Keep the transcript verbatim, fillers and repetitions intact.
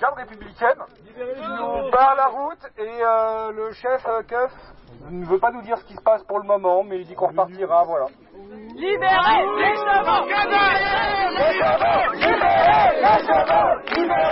garde républicaine nous barre la route et euh, le chef euh, Keuf ne veut pas nous dire ce qui se passe pour le moment, mais il dit qu'on repartira, voilà. Libérez les chevaux! Les chevaux! Libérez les chevaux! Libérez